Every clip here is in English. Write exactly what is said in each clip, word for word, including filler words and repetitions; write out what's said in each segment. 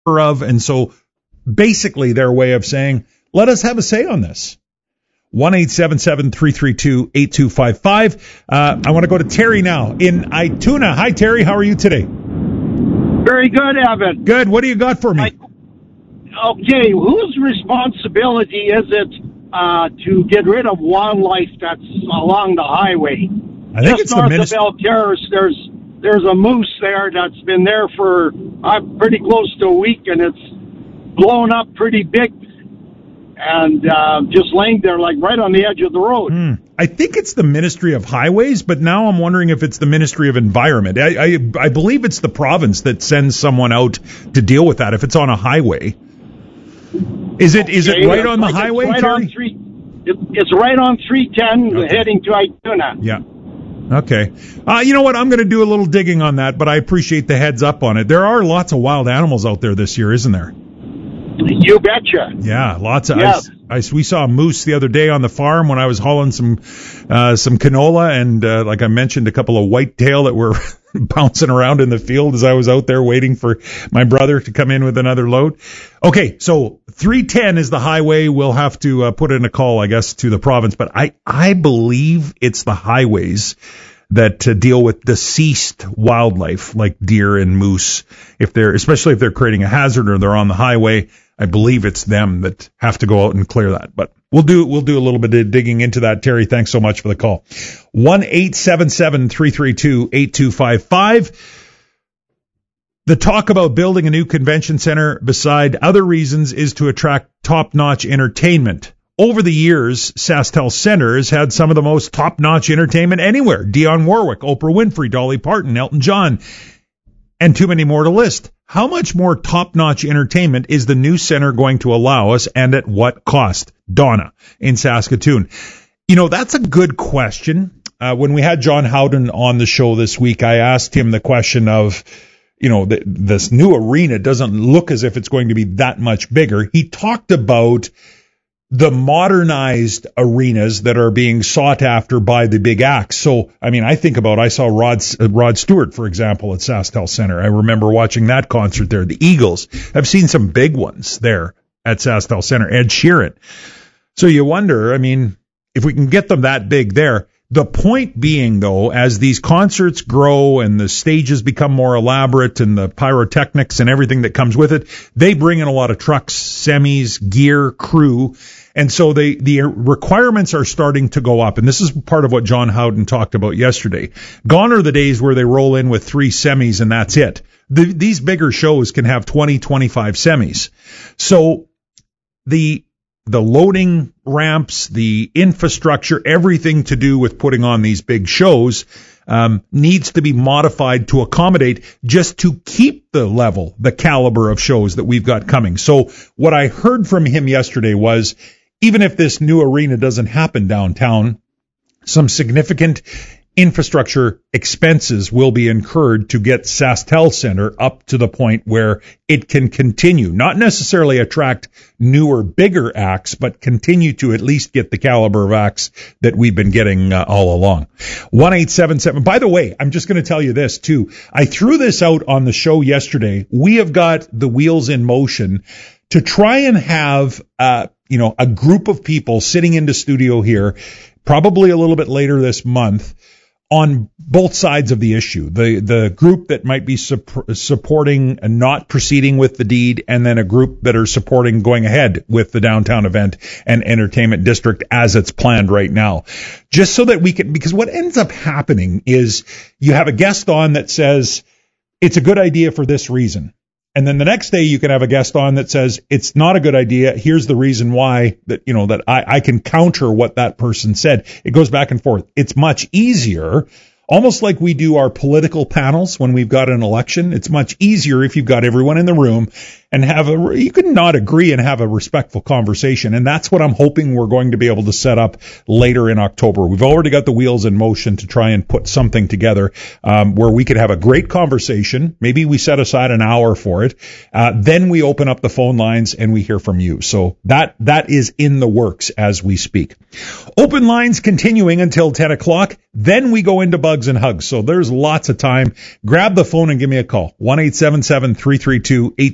of, and so basically their way of saying, let us have a say on this. one eight seven seven, three three two, eight two five five. Uh, I want to go to Terry now in Ituna. Hi, Terry. How are you today? Very good, Evan. Good. What do you got for me? I, okay, whose responsibility is it uh, to get rid of wildlife that's along the highway? I think Just it's north the ministry. of Belterrace, there's there's a moose there that's been there for uh, pretty close to a week, and it's blown up pretty big. And uh, just laying there, like right on the edge of the road. Hmm. I think it's the Ministry of Highways, but now I'm wondering if it's the Ministry of Environment. I, I, I believe it's the province that sends someone out to deal with that if it's on a highway. Is it? Is Okay, it right on the like highway, it's right Terry? on three, it, it's right on three ten, Okay. heading to Ituna. Yeah. Okay. Uh, you know what? I'm going to do a little digging on that, but I appreciate the heads up on it. There are lots of wild animals out there this year, isn't there? You betcha. Yeah, lots of. Yeah. I, I, we saw a moose the other day on the farm when I was hauling some uh, some canola, and uh, like I mentioned, a couple of whitetail that were bouncing around in the field as I was out there waiting for my brother to come in with another load. Okay, so three ten is the highway. We'll have to uh, put in a call, I guess, to the province, but I I believe it's the highways that uh, deal with deceased wildlife like deer and moose. If they're, especially if they're creating a hazard or they're on the highway, I believe it's them that have to go out and clear that. But we'll do we'll do a little bit of digging into that. Terry, thanks so much for the call. one eight seven seven, three three two, eight two five five. The talk about building a new convention center, beside other reasons, is to attract top-notch entertainment. Over the years, SaskTel Centre has had some of the most top-notch entertainment anywhere. Dionne Warwick, Oprah Winfrey, Dolly Parton, Elton John, and too many more to list. How much more top-notch entertainment is the new center going to allow us, and at what cost? Donna in Saskatoon. You know, that's a good question. Uh, when we had John Howden on the show this week, I asked him the question of, you know, the, this new arena doesn't look as if it's going to be that much bigger. He talked about the modernized arenas that are being sought after by the big acts. So, I mean, I think about, I saw Rod, uh, Rod Stewart, for example, at SaskTel Centre. I remember watching that concert there. The Eagles. I've seen some big ones there at SaskTel Centre. Ed Sheeran. So you wonder, I mean, if we can get them that big there. The point being, though, as these concerts grow and the stages become more elaborate and the pyrotechnics and everything that comes with it, they bring in a lot of trucks, semis, gear, crew. And so they, the requirements are starting to go up. And this is part of what John Howden talked about yesterday. Gone are the days where they roll in with three semis and that's it. The, these bigger shows can have twenty, twenty-five semis. So the the loading ramps, the infrastructure, everything to do with putting on these big shows um, needs to be modified to accommodate, just to keep the level, the caliber of shows that we've got coming. So what I heard from him yesterday was, even if this new arena doesn't happen downtown, some significant infrastructure expenses will be incurred to get SaskTel Centre up to the point where it can continue, not necessarily attract newer, bigger acts, but continue to at least get the caliber of acts that we've been getting uh, all along. one eight seven seven. By the way, I'm just going to tell you this too. I threw this out on the show yesterday. We have got the wheels in motion to try and have, uh, you know, a group of people sitting in the studio here, probably a little bit later this month, on both sides of the issue. The the group that might be su- supporting and not proceeding with the deed, and then a group that are supporting going ahead with the downtown event and entertainment district as it's planned right now. Just so that we can, because what ends up happening is you have a guest on that says it's a good idea for this reason. And then the next day you can have a guest on that says it's not a good idea. Here's the reason why, that, you know, that I, I can counter what that person said. It goes back and forth. It's much easier, almost like we do our political panels when we've got an election. It's much easier if you've got everyone in the room and have a, you can not agree and have a respectful conversation. And that's what I'm hoping we're going to be able to set up later in October. We've already got the wheels in motion to try and put something together um, where we could have a great conversation. Maybe we set aside an hour for it. Uh, then we open up the phone lines and we hear from you. So that that is in the works as we speak. Open lines continuing until ten o'clock. Then we go into Bugs and Hugs. So there's lots of time. Grab the phone and give me a call. one eight seven seven, three three two, eight two five five.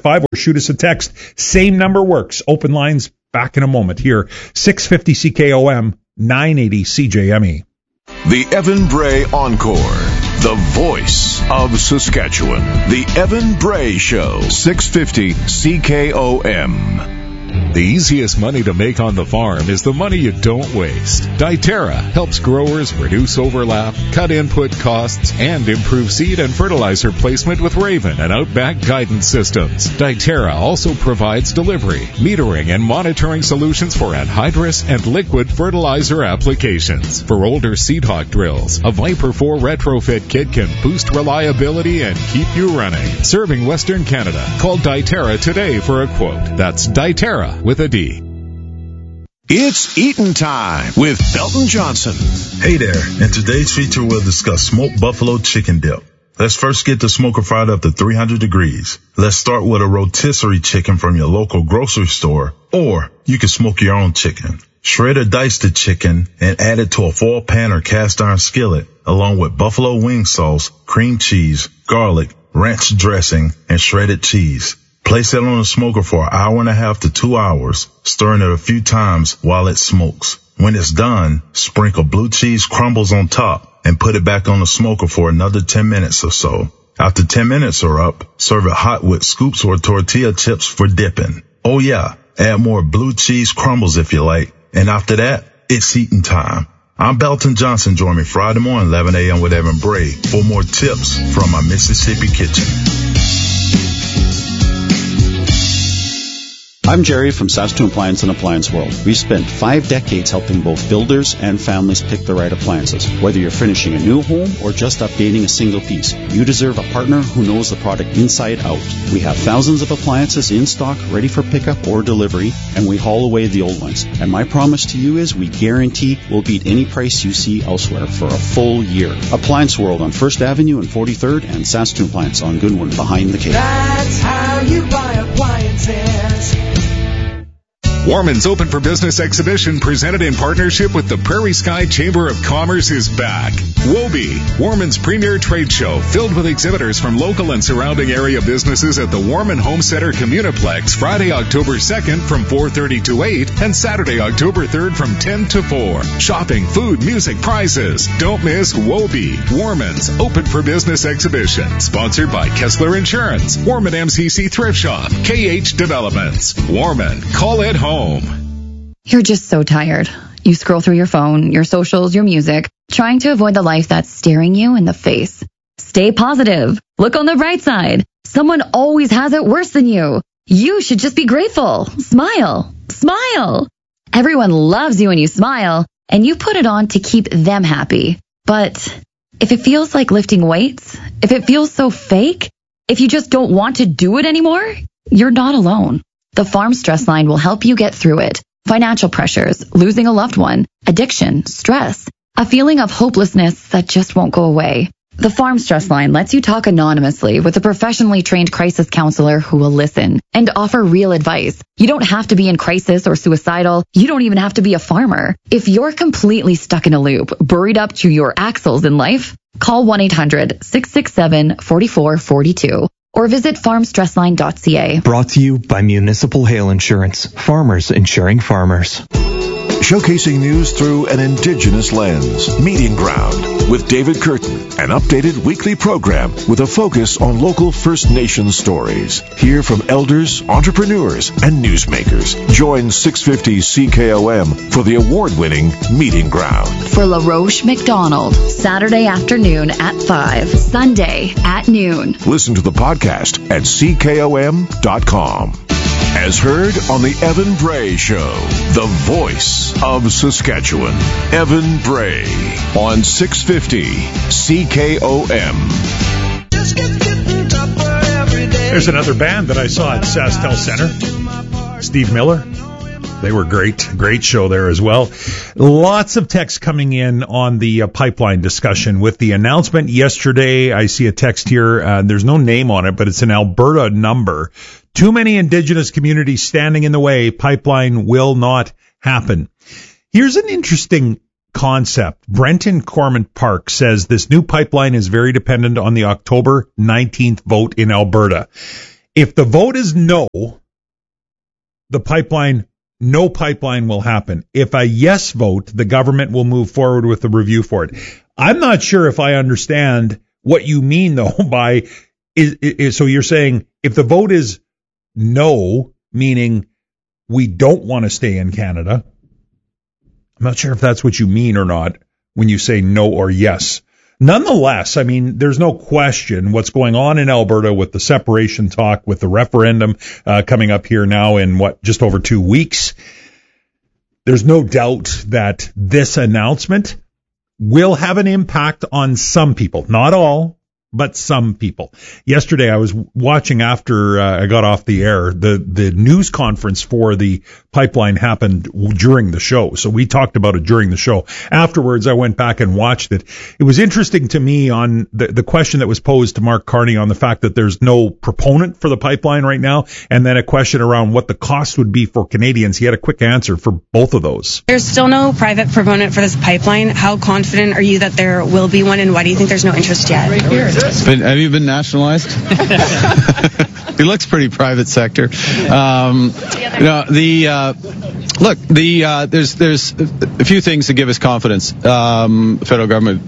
five or shoot us a text. Same number works. Open lines back in a moment here. six fifty C K O M, nine eighty C J M E. The Evan Bray Encore. The voice of Saskatchewan. The Evan Bray Show. six fifty C K O M. The easiest money to make on the farm is the money you don't waste. Diterra helps growers reduce overlap, cut input costs, and improve seed and fertilizer placement with Raven and Outback guidance systems. Diterra also provides delivery, metering, and monitoring solutions for anhydrous and liquid fertilizer applications. For older Seedhawk drills, a Viper four retrofit kit can boost reliability and keep you running. Serving Western Canada. Call Diterra today for a quote. That's Diterra with a D. It's eatin' time with Belton Johnson. Hey there. In today's feature, we'll discuss smoked buffalo chicken dip. Let's first get the smoker fired up to three hundred degrees. Let's start with a rotisserie chicken from your local grocery store, or you can smoke your own chicken. Shred or dice the chicken and add it to a foil pan or cast iron skillet, along with buffalo wing sauce, cream cheese, garlic, ranch dressing, and shredded cheese. Place it on the smoker for an hour and a half to two hours, stirring it a few times while it smokes. When it's done, sprinkle blue cheese crumbles on top and put it back on the smoker for another ten minutes or so. After ten minutes are up, serve it hot with scoops or tortilla chips for dipping. Oh yeah, add more blue cheese crumbles if you like. And after that, it's eating time. I'm Belton Johnson. Join me Friday morning, eleven a.m. with Evan Bray for more tips from my Mississippi kitchen. I'm Jerry from Saskatoon Appliance and Appliance World. We've spent five decades helping both builders and families pick the right appliances. Whether you're finishing a new home or just updating a single piece, you deserve a partner who knows the product inside out. We have thousands of appliances in stock, ready for pickup or delivery, and we haul away the old ones. And my promise to you is we guarantee we'll beat any price you see elsewhere for a full year. Appliance World on First Avenue and forty-third, and Saskatoon Appliance on Goodwin behind the cave. That's how you buy appliances. Warman's Open for Business exhibition, presented in partnership with the Prairie Sky Chamber of Commerce, is back. WOBE, Warman's premier trade show, filled with exhibitors from local and surrounding area businesses at the Warman Home Center Communiplex, Friday, October second from four thirty to eight, and Saturday, October third from ten to four. Shopping, food, music, prizes. Don't miss WOBE, Warman's Open for Business exhibition, sponsored by Kessler Insurance, Warman M C C Thrift Shop, K H Developments. Warman, call it home. You're just so tired. You scroll through your phone, your socials, your music, trying to avoid the life that's staring you in the face. Stay positive. Look on the bright side. Someone always has it worse than you. You should just be grateful. Smile. Smile. Everyone loves you when you smile, and you put it on to keep them happy. But if it feels like lifting weights, if it feels so fake, if you just don't want to do it anymore, you're not alone. The Farm Stress Line will help you get through it. Financial pressures, losing a loved one, addiction, stress, a feeling of hopelessness that just won't go away. The Farm Stress Line lets you talk anonymously with a professionally trained crisis counselor who will listen and offer real advice. You don't have to be in crisis or suicidal. You don't even have to be a farmer. If you're completely stuck in a loop, buried up to your axles in life, call one eight hundred, six six seven, four four four two. Or visit farm stress line dot c a. Brought to you by Municipal Hail Insurance. Farmers insuring farmers. Showcasing news through an Indigenous lens. Meeting Ground with David Curtin. An updated weekly program with a focus on local First Nation stories. Hear from elders, entrepreneurs, and newsmakers. Join six fifty C K O M for the award-winning Meeting Ground. For LaRoche McDonald, Saturday afternoon at five, Sunday at noon. Listen to the podcast at C K O M dot com. As heard on the Evan Bray Show, the voice of Saskatchewan. Evan Bray on six fifty C K O M. There's another band that I saw at SaskTel Center. Steve Miller. They were great. Great show there as well. Lots of texts coming in on the uh, pipeline discussion with the announcement yesterday. I see a text here. Uh, there's no name on it, but it's an Alberta number. Too many Indigenous communities standing in the way. Pipeline will not happen. Here's an interesting concept. Brenton Cormant Park says this new pipeline is very dependent on the October nineteenth vote in Alberta. If the vote is no, the pipeline, no pipeline will happen. If a yes vote, the government will move forward with the review for it. I'm not sure if I understand what you mean, though, by, is, is so you're saying if the vote is no, meaning we don't want to stay in Canada. I'm not sure if that's what you mean or not when you say no or yes. Nonetheless, I mean, there's no question what's going on in Alberta with the separation talk, with the referendum uh, coming up here now in, what, just over two weeks. There's no doubt that this announcement will have an impact on some people. Not all, but some people. Yesterday, I was watching after uh, I got off the air. The, the news conference for the pipeline happened during the show. So we talked about it during the show. Afterwards, I went back and watched it. It was interesting to me on the, the question that was posed to Mark Carney on the fact that there's no proponent for the pipeline right now, and then a question around what the cost would be for Canadians. He had a quick answer for both of those. There's still no private proponent for this pipeline. How confident are you that there will be one, and why do you think there's no interest yet? Right here. But have you been nationalized? He looks pretty private sector. Um, you know, the uh, look, the uh, there's there's a few things that give us confidence. Um, federal government,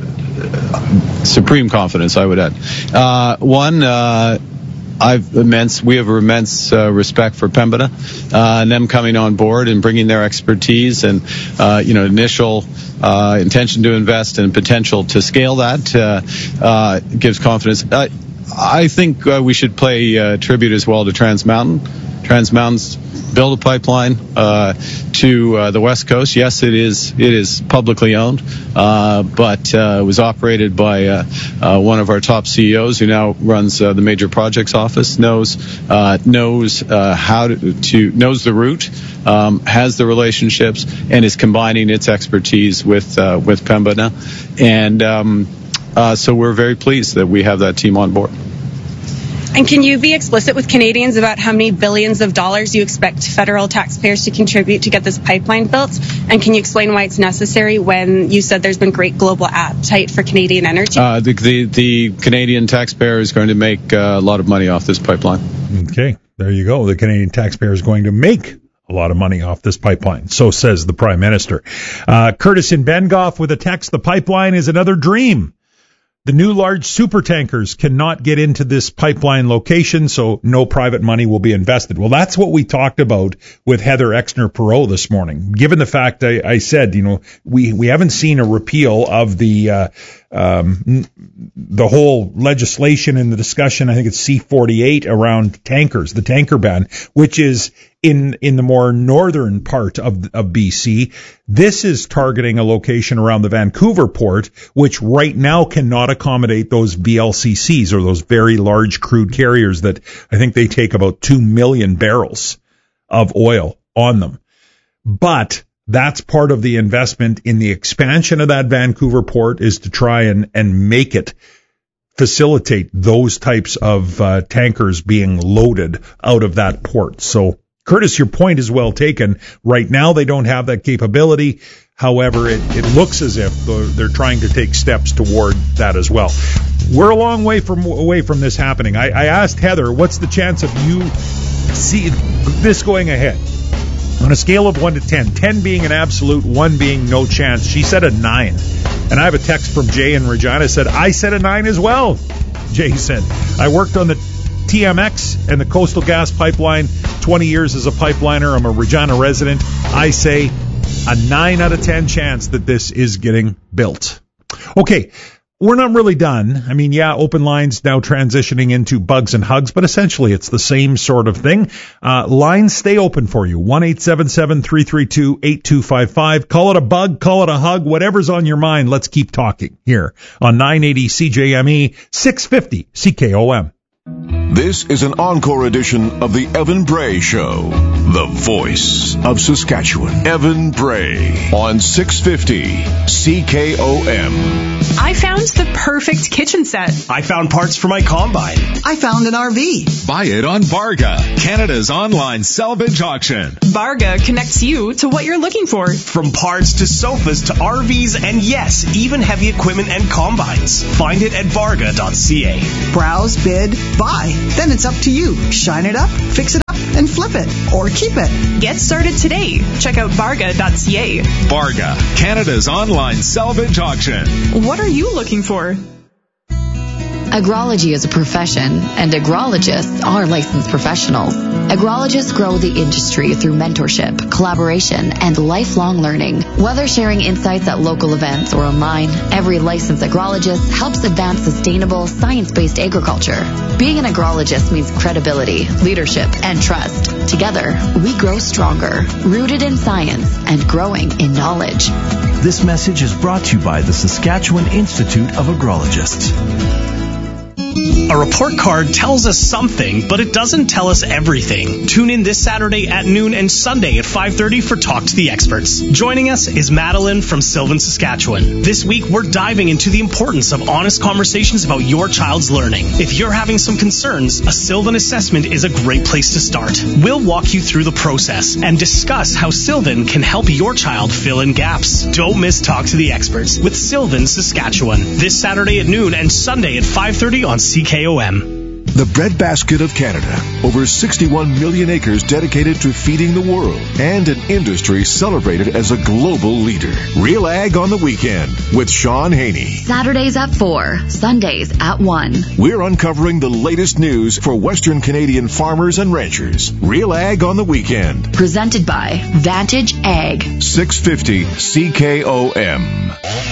supreme confidence, I would add. Uh, one. Uh, I've immense, we have immense uh, respect for Pembina uh, and them coming on board and bringing their expertise and, uh, you know, initial uh, intention to invest and potential to scale that uh, uh, gives confidence. Uh, I think uh, we should pay uh, tribute as well to Trans Mountain. Trans Mountain's build a pipeline uh, to uh, the West Coast. Yes, it is it is publicly owned, uh, but uh, it was operated by uh, uh, one of our top C E Os who now runs uh, the major projects office. knows uh, knows uh, how to, to knows the route, um, has the relationships, and is combining its expertise with uh, with Pembina, and um, uh, so we're very pleased that we have that team on board. And can you be explicit with Canadians about how many billions of dollars you expect federal taxpayers to contribute to get this pipeline built? And can you explain why it's necessary when you said there's been great global appetite for Canadian energy? Uh, the, the, the Canadian taxpayer is going to make uh, a lot of money off this pipeline. Okay, there you go. The Canadian taxpayer is going to make a lot of money off this pipeline. So says the Prime Minister. Uh, Curtis in Bengoff with a text, the pipeline is another dream. The new large supertankers cannot get into this pipeline location, so no private money will be invested. Well, that's what we talked about with Heather Exner-Perot this morning. Given the fact I, I said, you know, we, we haven't seen a repeal of the uh, um, the whole legislation and the discussion, I think it's C forty-eight, around tankers, the tanker ban, which is in in the more northern part of of B C. This is targeting a location around the Vancouver port, which right now cannot accommodate those V L C Cs, or those very large crude carriers that I think they take about two million barrels of oil on them. But that's part of the investment in the expansion of that Vancouver port, is to try and, and make it facilitate those types of uh, tankers being loaded out of that port. So, Curtis, your point is well taken. Right now, they don't have that capability. However, it, it looks as if they're trying to take steps toward that as well. We're a long way from away from this happening. I, I asked Heather, what's the chance of you see this going ahead? On a scale of one to ten, ten being an absolute, one being no chance, she said a nine. And I have a text from Jay in Regina, said, I said a nine as well. Jay said, I worked on the T M X and the Coastal Gas Pipeline, twenty years as a pipeliner. I'm a Regina resident. I say a nine out of ten chance that this is getting built. Okay, we're not really done. I mean, yeah, open lines now transitioning into bugs and hugs, but essentially it's the same sort of thing. Uh, lines stay open for you. one eight seven seven, three three two, eight two five five. Call it a bug, call it a hug, whatever's on your mind. Let's keep talking here on nine eighty C J M E, six fifty C K O M. This is an encore edition of the Evan Bray Show, the voice of Saskatchewan. Evan Bray on six fifty C K O M. I found the perfect kitchen set. I found parts for my combine. I found an R V. Buy it on Varga, Canada's online salvage auction. Varga connects you to what you're looking for. From parts to sofas to R Vs and yes, even heavy equipment and combines. Find it at varga dot c a. Browse, bid, buy. Then it's up to you. Shine it up, fix it up, and flip it. Or keep it. Get started today. Check out varga dot c a. Varga, Canada's online salvage auction. What are you looking for? Agrology is a profession, and agrologists are licensed professionals. Agrologists grow the industry through mentorship, collaboration, and lifelong learning. Whether sharing insights at local events or online, every licensed agrologist helps advance sustainable, science-based agriculture. Being an agrologist means credibility, leadership, and trust. Together, we grow stronger, rooted in science and growing in knowledge. This message is brought to you by the Saskatchewan Institute of Agrologists. A report card tells us something, but it doesn't tell us everything. Tune in this Saturday at noon and Sunday at five thirty for Talk to the Experts. Joining us is Madeline from Sylvan, Saskatchewan. This week, we're diving into the importance of honest conversations about your child's learning. If you're having some concerns, a Sylvan assessment is a great place to start. We'll walk you through the process and discuss how Sylvan can help your child fill in gaps. Don't miss Talk to the Experts with Sylvan, Saskatchewan. This Saturday at noon and Sunday at five thirty on C K O M. The Breadbasket of Canada. Over sixty-one million acres dedicated to feeding the world. And an industry celebrated as a global leader. Real Ag on the Weekend with Sean Haney. Saturdays at four, Sundays at one. We're uncovering the latest news for Western Canadian farmers and ranchers. Real Ag on the Weekend. Presented by Vantage Ag. six fifty C K O M.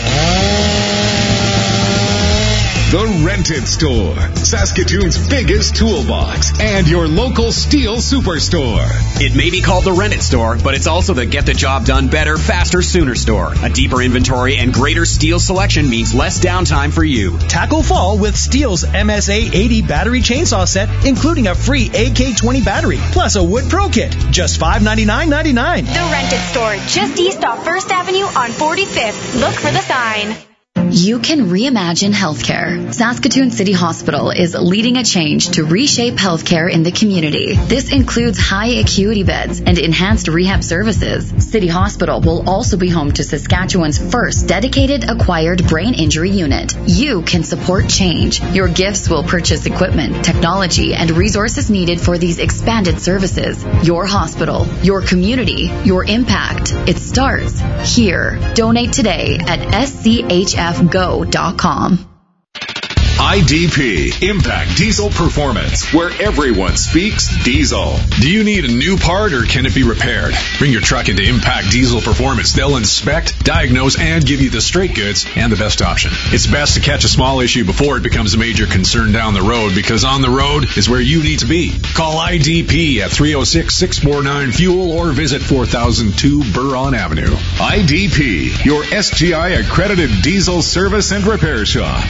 The Rented Store, Saskatoon's biggest toolbox, and your local steel superstore. It may be called the Rented Store, but it's also the get the job done better, faster, sooner store. A deeper inventory and greater steel selection means less downtime for you. Tackle fall with Steel's M S A eighty battery chainsaw set, including a free A K twenty battery, plus a wood pro kit. Just five ninety-nine ninety-nine. The Rented Store, just east off First Avenue on forty-fifth. Look for the sign. You can reimagine healthcare. Saskatoon City Hospital is leading a change to reshape healthcare in the community. This includes high acuity beds and enhanced rehab services. City Hospital will also be home to Saskatchewan's first dedicated acquired brain injury unit. You can support change. Your gifts will purchase equipment, technology, and resources needed for these expanded services. Your hospital, your community, your impact. It starts here. Donate today at S C H F go dot com. I D P, Impact Diesel Performance, where everyone speaks diesel. Do you need a new part or can it be repaired? Bring your truck into Impact Diesel Performance. They'll inspect, diagnose, and give you the straight goods and the best option. It's best to catch a small issue before it becomes a major concern down the road, because on the road is where you need to be. Call I D P at three oh six, six four nine, fuel or visit four thousand two Buron Avenue. I D P, your S G I accredited diesel service and repair shop.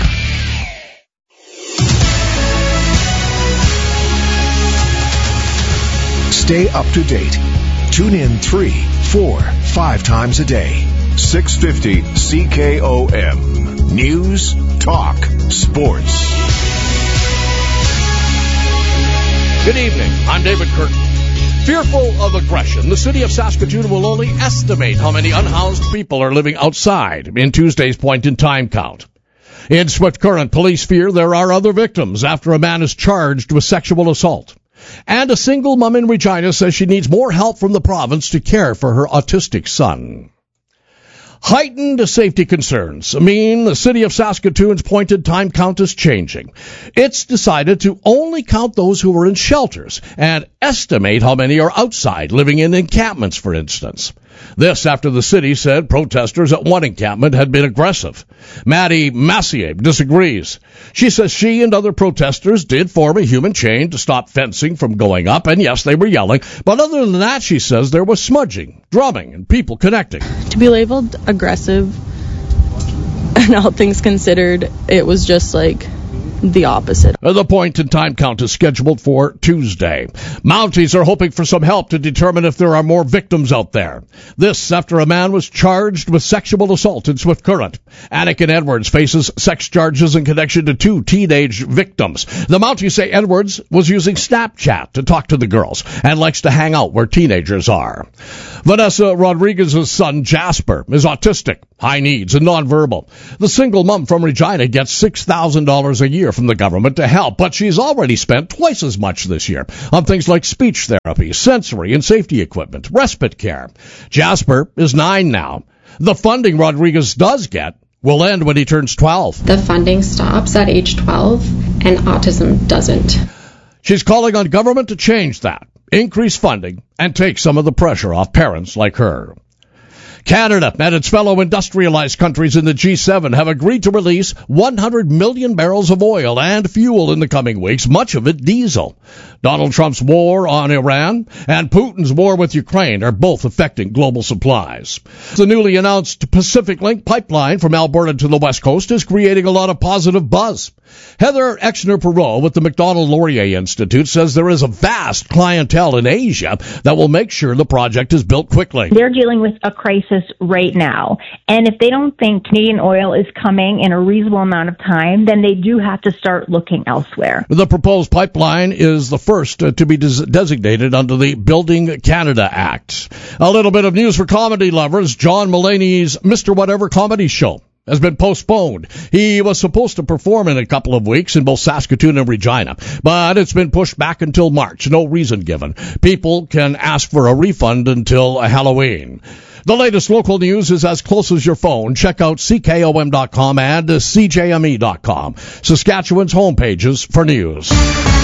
Stay up to date. Tune in three, four, five times a day. six fifty C K O M. News, talk, sports. Good evening. I'm David Curtin. Fearful of aggression, the city of Saskatoon will only estimate how many unhoused people are living outside in Tuesday's point-in-time count. In Swift Current, police fear there are other victims after a man is charged with sexual assault. And a single mom in Regina says she needs more help from the province to care for her autistic son. Heightened safety concerns mean the city of Saskatoon's pointed time count is changing. It's decided to only count those who are in shelters and estimate how many are outside, living in encampments, for instance. This after the city said protesters at one encampment had been aggressive. Maddie Massier disagrees. She says she and other protesters did form a human chain to stop fencing from going up, and yes, they were yelling. But other than that, she says there was smudging, drumming, and people connecting. To be labeled aggressive, and all things considered, it was just like the opposite. The point in time count is scheduled for Tuesday. Mounties are hoping for some help to determine if there are more victims out there. This after a man was charged with sexual assault in Swift Current. Anakin Edwards faces sex charges in connection to two teenage victims. The Mounties say Edwards was using Snapchat to talk to the girls and likes to hang out where teenagers are. Vanessa Rodriguez's son Jasper is autistic, high needs, and nonverbal. The single mom from Regina gets six thousand dollars a year from the government to help, but she's already spent twice as much this year on things like speech therapy, sensory and safety equipment, respite care. Jasper is nine now. The funding Rodriguez does get will end when he turns twelve. The funding stops at age twelve, and autism doesn't. She's calling on government to change that, increase funding, and take some of the pressure off parents like her. Canada and its fellow industrialized countries in the G seven have agreed to release one hundred million barrels of oil and fuel in the coming weeks, much of it diesel. Donald Trump's war on Iran and Putin's war with Ukraine are both affecting global supplies. The newly announced Pacific Link pipeline from Alberta to the West Coast is creating a lot of positive buzz. Heather Exner-Perot with the Macdonald-Laurier Institute says there is a vast clientele in Asia that will make sure the project is built quickly. They're dealing with a crisis right now, and if they don't think Canadian oil is coming in a reasonable amount of time, then they do have to start looking elsewhere. The proposed pipeline is the first uh, to be des- designated under the Building Canada Act. A little bit of news for comedy lovers. John Mulaney's Mister Whatever comedy show has been postponed. He was supposed to perform in a couple of weeks in both Saskatoon and Regina, but it's been pushed back until March. No reason given. People can ask for a refund until Halloween. The latest local news is as close as your phone. Check out C K O M dot com and C J M E dot com, Saskatchewan's homepages for news.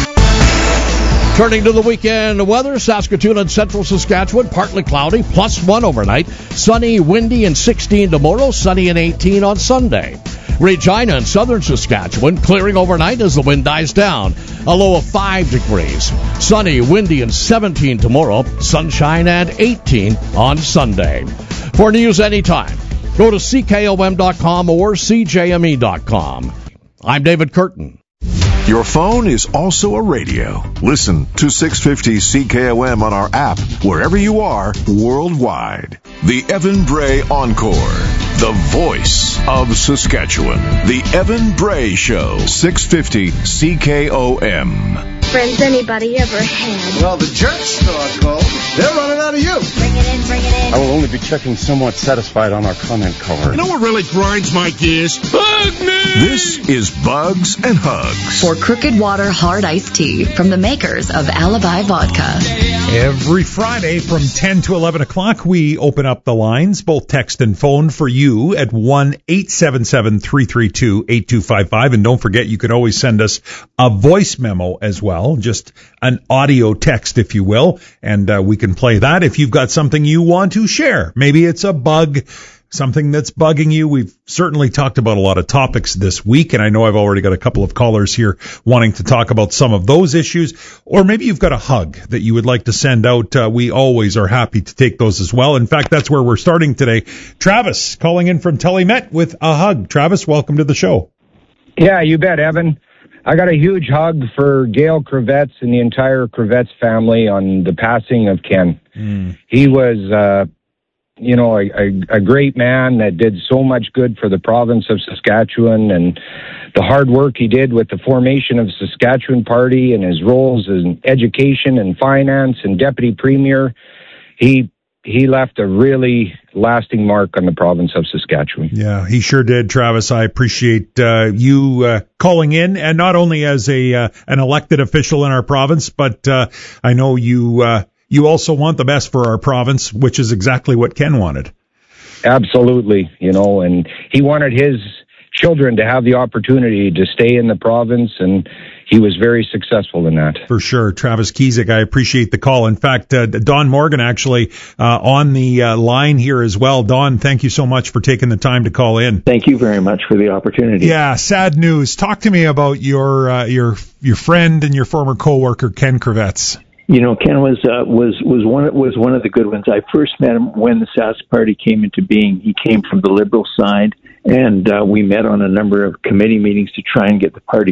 Turning to the weekend weather, Saskatoon and central Saskatchewan, partly cloudy, plus one overnight. Sunny, windy, and sixteen tomorrow, sunny and eighteen on Sunday. Regina and southern Saskatchewan, clearing overnight as the wind dies down. A low of five degrees. Sunny, windy, and seventeen tomorrow, sunshine and eighteen on Sunday. For news anytime, go to C K O M dot com or C J M E dot com. I'm David Curtin. Your phone is also a radio. Listen to six fifty C K O M on our app, wherever you are, worldwide. The Evan Bray Encore, the voice of Saskatchewan. The Evan Bray Show, six fifty C K O M. Friends anybody ever had? Well, the jerk store called. They're running out of you. Bring it in, bring it in. I will only be checking somewhat satisfied on our comment card. You know what really grinds my gears? Hug me! This is Bugs and Hugs. For Crooked Water Hard Iced Tea from the makers of Alibi Vodka. Every Friday from ten to eleven o'clock, we open up the lines, both text and phone, for you at one eight seven seven, three three two, eight two five five. And don't forget, you can always send us a voice memo as well, just an audio text, if you will, and uh, we can play that if you've got something you want to share. Maybe it's a bug, something that's bugging you. We've certainly talked about a lot of topics this week, and I know I've already got a couple of callers here wanting to talk about some of those issues. Or maybe you've got a hug that you would like to send out. Uh, we always are happy to take those as well. In fact, that's where we're starting today. Travis calling in from Telemet with a hug. Travis, welcome to the show. Yeah, you bet, Evan. I got a huge hug for Gail Kravets and the entire Kravets family on the passing of Ken. Mm. He was, uh, you know, a, a, a great man that did so much good for the province of Saskatchewan, and the hard work he did with the formation of Saskatchewan Party and his roles in education and finance and deputy premier. He he left a really lasting mark on the province of Saskatchewan. Yeah, he sure did, Travis. I appreciate uh, you uh, calling in, and not only as a uh, an elected official in our province, but uh, I know you uh, you also want the best for our province, which is exactly what Ken wanted. Absolutely, you know, and he wanted his children to have the opportunity to stay in the province, and he was very successful in that. For sure. Travis Kiesig, I appreciate the call. In fact, uh, Don Morgan actually uh, on the uh, line here as well. Don, thank you so much for taking the time to call in. Thank you very much for the opportunity. Yeah, sad news. Talk to me about your uh, your your friend and your former coworker, Ken Kravets. You know, Ken was uh, was was one was one of the good ones. I first met him when the Sask Party came into being. He came from the Liberal side, and uh, we met on a number of committee meetings to try and get the party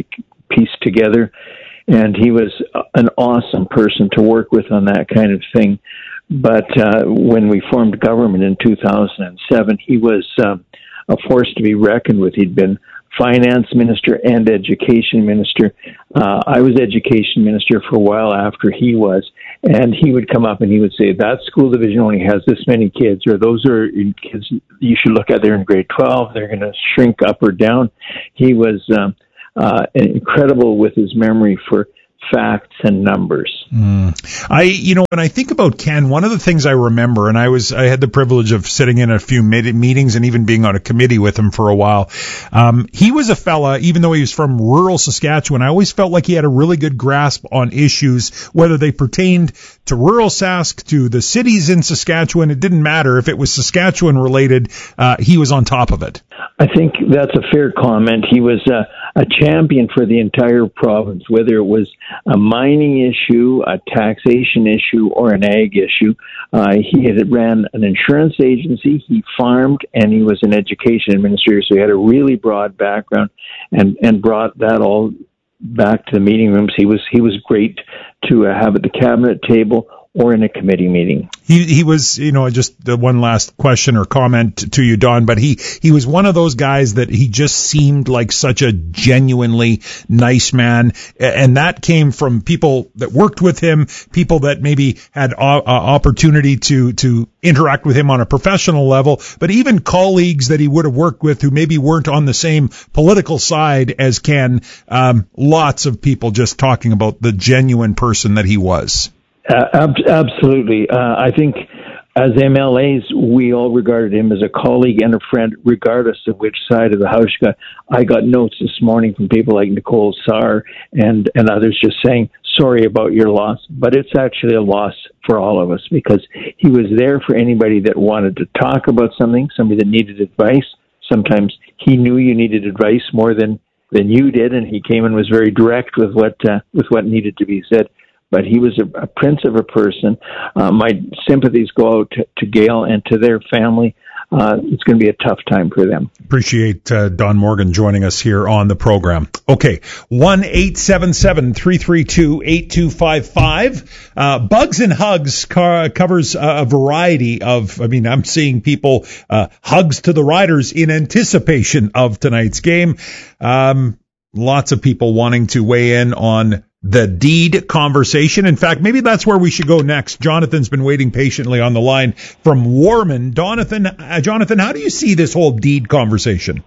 pieced together. And he was an awesome person to work with on that kind of thing. But uh, when we formed government in two thousand seven, he was uh, a force to be reckoned with. He'd been finance minister and education minister. Uh, I was education minister for a while after he was. And he would come up and he would say, that school division only has this many kids, or those are kids you should look at. They're in grade twelve. They're going to shrink up or down. He was um, uh, incredible with his memory for facts and numbers. Mm. I, you know, when I think about Ken, one of the things I remember, and I was, I had the privilege of sitting in a few meetings and even being on a committee with him for a while. Um, he was a fella, even though he was from rural Saskatchewan, I always felt like he had a really good grasp on issues, whether they pertained to rural Sask, to the cities in Saskatchewan. It didn't matter. If it was Saskatchewan related, uh, he was on top of it. I think that's a fair comment. He was uh, a champion for the entire province, whether it was a mining issue, a taxation issue, or an ag issue. Uh, he had ran an insurance agency, he farmed, and he was an education administrator, so he had a really broad background and, and brought that all back to the meeting rooms. He was he was great to uh, have at the cabinet table or in a committee meeting. He he was, you know, just the one last question or comment to you, Don, but he, he was one of those guys that he just seemed like such a genuinely nice man. And that came from people that worked with him, people that maybe had uh, opportunity to, to interact with him on a professional level, but even colleagues that he would have worked with who maybe weren't on the same political side as Ken. Um, lots of people just talking about the genuine person that he was. Uh, ab- absolutely. Uh, I think as M L As, we all regarded him as a colleague and a friend, regardless of which side of the house you got. I got notes this morning from people like Nicole Sarr and, and others just saying, sorry about your loss. But it's actually a loss for all of us because he was there for anybody that wanted to talk about something, somebody that needed advice. Sometimes he knew you needed advice more than, than you did, and he came and was very direct with what uh, with what needed to be said. But he was a, a prince of a person. Uh, my sympathies go out to, to Gail and to their family. Uh, it's going to be a tough time for them. Appreciate uh, Don Morgan joining us here on the program. Okay, one eight seven seven, three three two, eight two five five. Uh, Bugs and Hugs car- covers a variety of, I mean, I'm seeing people, uh, hugs to the riders in anticipation of tonight's game. Um, lots of people wanting to weigh in on the deed conversation. In fact, maybe that's where we should go next. Jonathan's been waiting patiently on the line from Warman. Jonathan, uh, Jonathan, how do you see this whole deed conversation?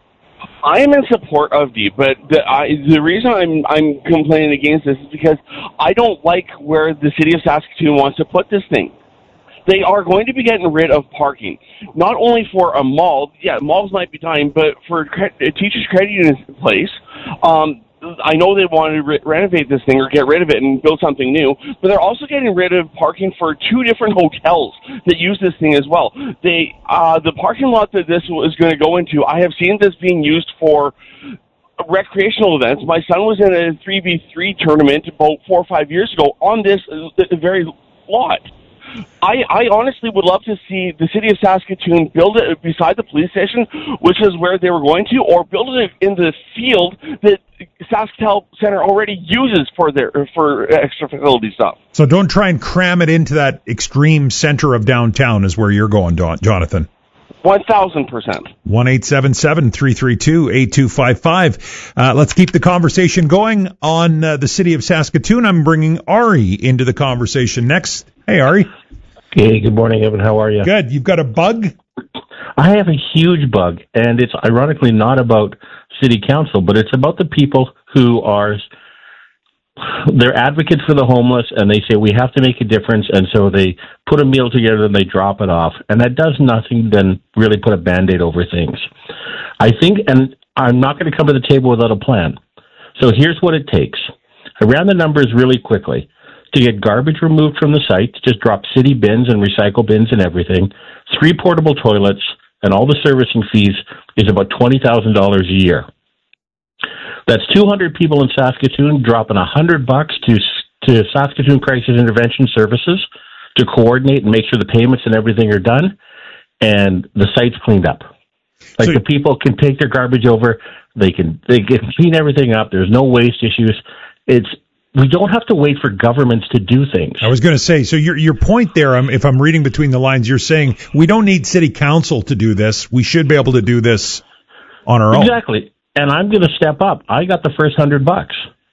I am in support of deed, but the, I, the reason I'm I'm complaining against this is because I don't like where the city of Saskatoon wants to put this thing. They are going to be getting rid of parking, not only for a mall. Yeah, malls might be dying, but for a teachers' credit union place. Um, I know they want to re- renovate this thing or get rid of it and build something new, but they're also getting rid of parking for two different hotels that use this thing as well. They, uh, the parking lot that this is going to go into, I have seen this being used for recreational events. My son was in a three v three tournament about four or five years ago on this uh, very lot. I, I honestly would love to see the city of Saskatoon build it beside the police station, which is where they were going to, or build it in the field that SaskTel Center already uses for their for extra facility stuff. So don't try and cram it into that extreme center of downtown is where you're going, Don, Jonathan. One thousand percent. One eight seven seven three three two eight two five five. Uh, let's keep the conversation going on uh, the city of Saskatoon. I'm bringing Ari into the conversation next. Hey, Ari. Hey, good morning, Evan. How are you? Good. You've got a bug? I have a huge bug, and it's ironically not about city council, but it's about the people who are, they're advocates for the homeless, and they say we have to make a difference, and so they put a meal together and they drop it off, and that does nothing than really put a Band-Aid over things. I think, and I'm not going to come to the table without a plan. So here's what it takes. I ran the numbers really quickly. To get garbage removed from the site, just drop city bins and recycle bins and everything, three portable toilets, and all the servicing fees is about twenty thousand dollars a year. That's two hundred people in Saskatoon dropping one hundred bucks to to Saskatoon Crisis Intervention Services to coordinate and make sure the payments and everything are done, and the site's cleaned up. Like So- the people can take their garbage over, they can they can clean everything up. There's no waste issues. It's we don't have to wait for governments to do things. I was going to say, so your your point there, um, if I'm reading between the lines, you're saying we don't need city council to do this. We should be able to do this on our own. Exactly. And I'm going to step up. I got the first hundred bucks.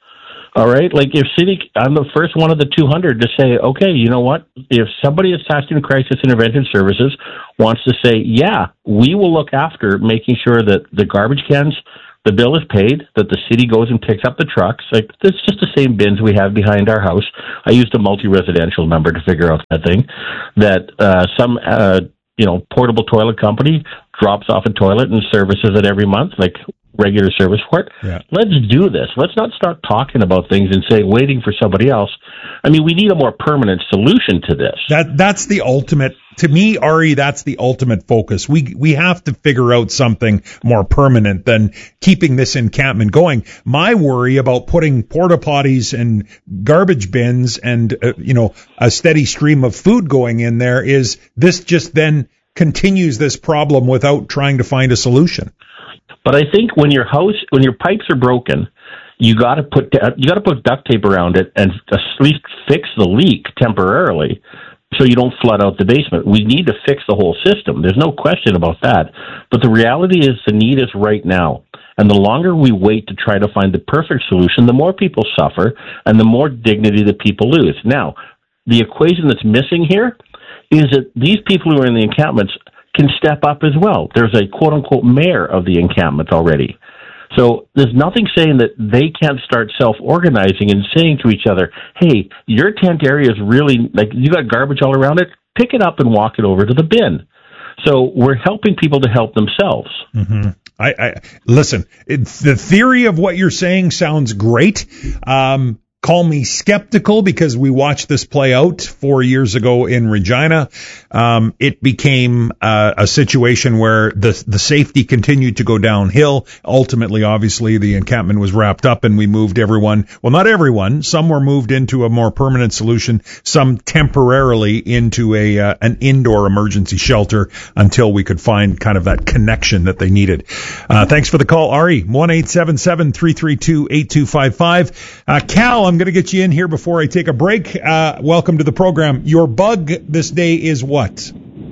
All right. Like if city, I'm the first one of the two hundred to say, okay, you know what? If somebody at Saskatoon Crisis Intervention Services wants to say, yeah, we will look after making sure that the garbage cans, the bill is paid, that the city goes and picks up the trucks. Like it's just the same bins we have behind our house. I used a multi-residential number to figure out that thing. That uh, some uh, you know portable toilet company drops off a toilet and services it every month, like regular service for it. Yeah. Let's do this. Let's not start talking about things and say waiting for somebody else. I mean, we need a more permanent solution to this. That that's the ultimate. To me, Ari, that's the ultimate focus. We we have to figure out something more permanent than keeping this encampment going. My worry about putting porta potties and garbage bins and uh, you know a steady stream of food going in there is this just then continues this problem without trying to find a solution. But I think when your house, when your pipes are broken, you got to put you got to put duct tape around it and at least fix the leak temporarily, so you don't flood out the basement. We need to fix the whole system. There's no question about that. But the reality is the need is right now. And the longer we wait to try to find the perfect solution, the more people suffer and the more dignity that people lose. Now, the equation that's missing here is that these people who are in the encampments can step up as well. There's a quote-unquote mayor of the encampment already. So there's nothing saying that they can't start self-organizing and saying to each other, hey, your tent area is really, like, you got garbage all around it, pick it up and walk it over to the bin. So we're helping people to help themselves. Mm-hmm. I, I listen, it, the theory of what you're saying sounds great. Um, Call me skeptical because we watched this play out four years ago in Regina. Um, it became uh, a situation where the the safety continued to go downhill. Ultimately, obviously, the encampment was wrapped up and we moved everyone. Well, not everyone. Some were moved into a more permanent solution. Some temporarily into a uh, an indoor emergency shelter until we could find kind of that connection that they needed. Uh, thanks for the call, Ari. one eight seven seven, three three two, eight two five five. Uh, Cal, I'm going to get you in here before I take a break. Uh, welcome to the program. Your bug this day is what?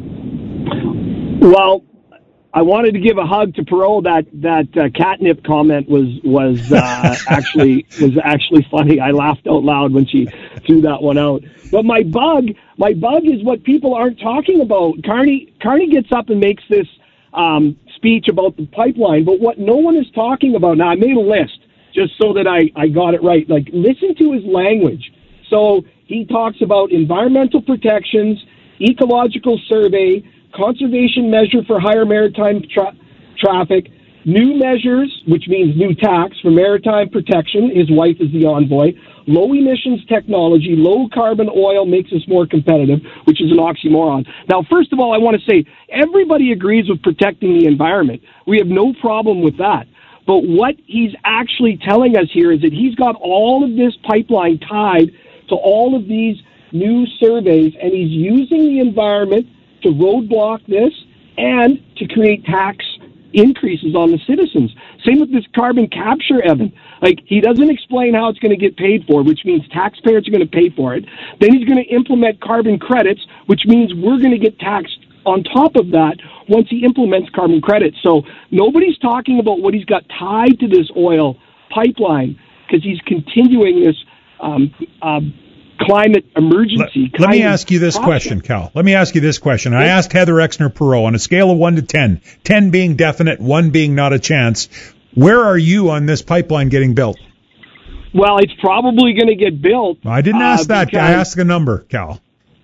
Well, I wanted to give a hug to Perot. That that uh, catnip comment was was uh, actually was actually funny. I laughed out loud when she threw that one out. But my bug, my bug is what people aren't talking about. Carney Carney gets up and makes this um, speech about the pipeline, but what no one is talking about. Now, I made a list just so that I, I got it right. Like, listen to his language. So he talks about environmental protections, ecological survey, conservation measure for higher maritime tra- traffic, new measures, which means new tax for maritime protection. His wife is the envoy. Low emissions technology, low carbon oil makes us more competitive, which is an oxymoron. Now, first of all, I want to say everybody agrees with protecting the environment. We have no problem with that. But what he's actually telling us here is that he's got all of this pipeline tied to all of these new surveys, and he's using the environment to roadblock this and to create tax increases on the citizens. Same with this carbon capture, Evan. Like, he doesn't explain how it's going to get paid for, which means taxpayers are going to pay for it. Then he's going to implement carbon credits, which means we're going to get taxed on top of that once he implements carbon credits. So nobody's talking about what he's got tied to this oil pipeline because he's continuing this um, um, climate emergency. Let, let me ask you this question, Cal. Let me ask you this question. I asked Heather Exner-Perot on a scale of one to ten, ten being definite, one being not a chance. Where are you on this pipeline getting built? Well, it's probably going to get built. I didn't ask uh, that. because, I asked a number, Cal.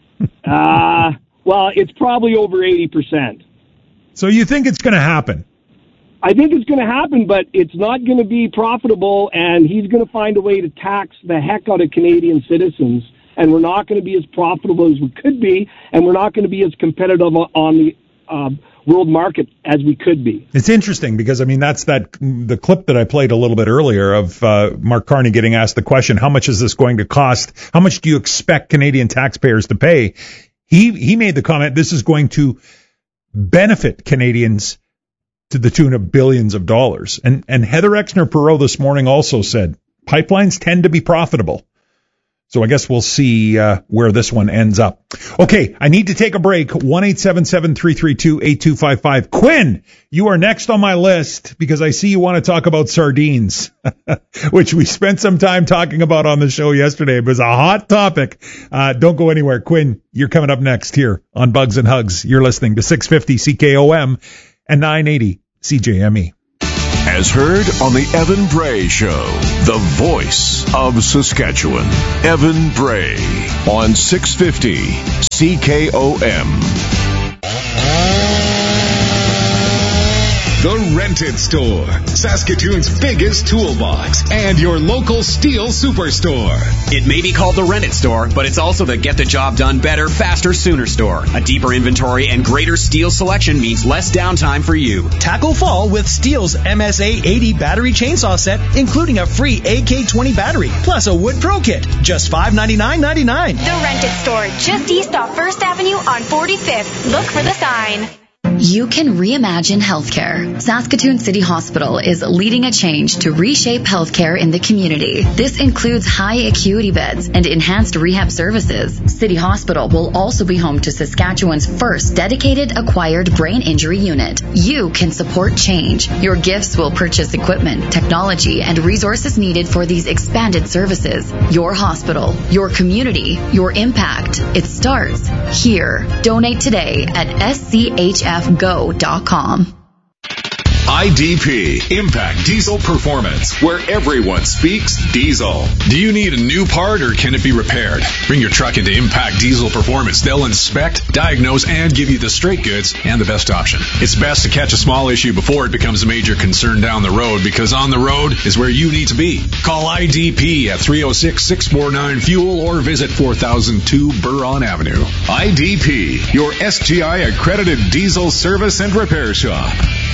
uh, well, it's probably over eighty percent. So you think it's going to happen? I think it's going to happen, but it's not going to be profitable, and he's going to find a way to tax the heck out of Canadian citizens, and we're not going to be as profitable as we could be, and we're not going to be as competitive on the uh, world market as we could be. It's interesting because, I mean, that's that the clip that I played a little bit earlier of uh, Mark Carney getting asked the question, how much is this going to cost? How much do you expect Canadian taxpayers to pay? He he made the comment, this is going to benefit Canadians to the tune of billions of dollars. And, and Heather Exner-Perot this morning also said pipelines tend to be profitable. So I guess we'll see uh, where this one ends up. Okay, I need to take a break. one eight seven seven, three three two, eight two five five. Quinn, you are next on my list because I see you want to talk about sardines, which we spent some time talking about on the show yesterday. It was a hot topic. Uh, don't go anywhere. Quinn, you're coming up next here on Bugs and Hugs. You're listening to six fifty C K O M and nine eighty C J M E. As heard on the Evan Bray Show, the voice of Saskatchewan. Evan Bray on six fifty C K O M. The Rented Store, Saskatoon's biggest toolbox, and your local Steel Superstore. It may be called the Rented Store, but it's also the get the job done better, faster, sooner store. A deeper inventory and greater steel selection means less downtime for you. Tackle fall with Steel's M S A eighty battery chainsaw set, including a free A K twenty battery, plus a wood pro kit. Just five ninety-nine ninety-nine. The Rented Store, just east off First Avenue on forty-fifth. Look for the sign. You can reimagine healthcare. Saskatoon City Hospital is leading a change to reshape healthcare in the community. This includes high acuity beds and enhanced rehab services. City Hospital will also be home to Saskatchewan's first dedicated acquired brain injury unit. You can support change. Your gifts will purchase equipment, technology, and resources needed for these expanded services. Your hospital, your community, your impact. It starts here. Donate today at S C H F go dot com. I D P, Impact Diesel Performance, where everyone speaks diesel. Do you need a new part or can it be repaired? Bring your truck into Impact Diesel Performance. They'll inspect, diagnose, and give you the straight goods and the best option. It's best to catch a small issue before it becomes a major concern down the road, because on the road is where you need to be. Call I D P at three oh six, six four nine, FUEL or visit four thousand two Buron Avenue. I D P, your S G I accredited diesel service and repair shop.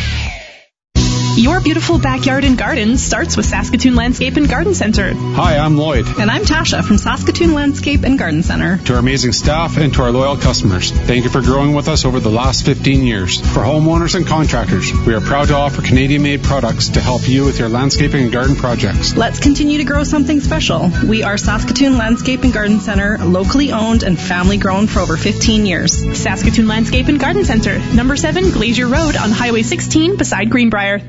Your beautiful backyard and garden starts with Saskatoon Landscape and Garden Center. Hi, I'm Lloyd. And I'm Tasha from Saskatoon Landscape and Garden Center. To our amazing staff and to our loyal customers, thank you for growing with us over the last fifteen years. For homeowners and contractors, we are proud to offer Canadian-made products to help you with your landscaping and garden projects. Let's continue to grow something special. We are Saskatoon Landscape and Garden Center, locally owned and family grown for over fifteen years. Saskatoon Landscape and Garden Center, number seven Glacier Road on Highway sixteen beside Greenbrier.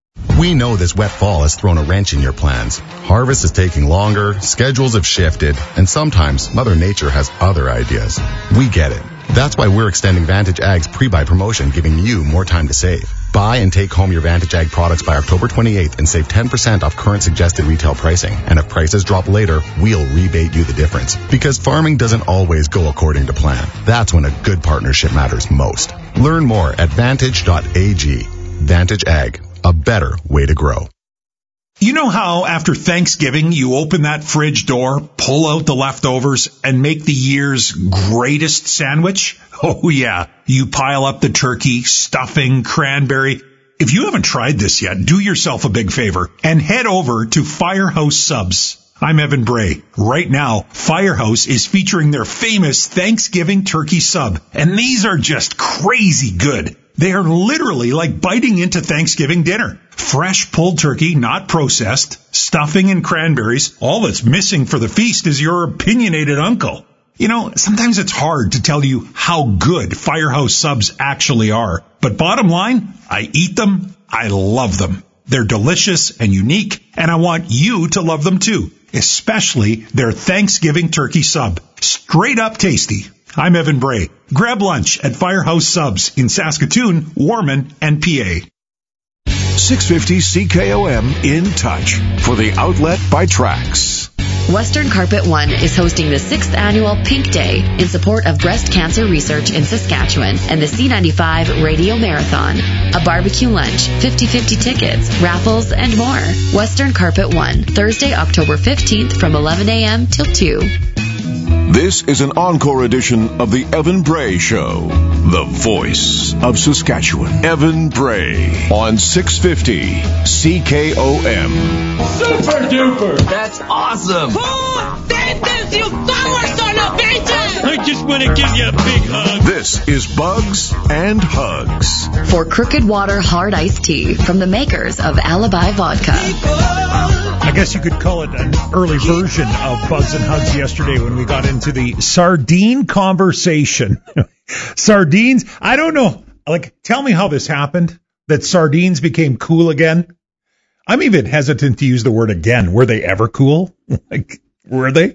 We know this wet fall has thrown a wrench in your plans. Harvest is taking longer, schedules have shifted, and sometimes Mother Nature has other ideas. We get it. That's why we're extending Vantage Ag's pre-buy promotion, giving you more time to save. Buy and take home your Vantage Ag products by October twenty-eighth and save ten percent off current suggested retail pricing. And if prices drop later, we'll rebate you the difference. Because farming doesn't always go according to plan. That's when a good partnership matters most. Learn more at vantage dot a g. Vantage Ag. A better way to grow. You know how after Thanksgiving you open that fridge door, pull out the leftovers, and make the year's greatest sandwich? Oh yeah, you pile up the turkey, stuffing, cranberry. If you haven't tried this yet, do yourself a big favor and head over to Firehouse Subs. I'm Evan Bray. Right now, Firehouse is featuring their famous Thanksgiving turkey sub, and these are just crazy good. They are literally like biting into Thanksgiving dinner. Fresh pulled turkey, not processed, stuffing and cranberries. All that's missing for the feast is your opinionated uncle. You know, sometimes it's hard to tell you how good Firehouse subs actually are. But bottom line, I eat them, I love them. They're delicious and unique, and I want you to love them too. Especially their Thanksgiving turkey sub. Straight up tasty. I'm Evan Bray. Grab lunch at Firehouse Subs in Saskatoon, Warman, and P A. six fifty C K O M in touch for the outlet by Trax. Western Carpet One is hosting the sixth annual Pink Day in support of breast cancer research in Saskatchewan and the C ninety-five Radio Marathon. A barbecue lunch, fifty-fifty tickets, raffles, and more. Western Carpet One, Thursday, October fifteenth from eleven a.m. till two. This is an encore edition of the Evan Bray Show, the voice of Saskatchewan. Evan Bray on six fifty C K O M. Super duper! That's awesome! Oh, this is you power son of bitches! I just just want to give you a big hug. This is Bugs and Hugs. For Crooked Water Hard Iced Tea from the makers of Alibi Vodka. I guess you could call it an early version of Bugs and Hugs yesterday when we got into the sardine conversation. Sardines, I don't know. Like, tell me how this happened, that sardines became cool again. I'm even hesitant to use the word again. Were they ever cool? Like, were they?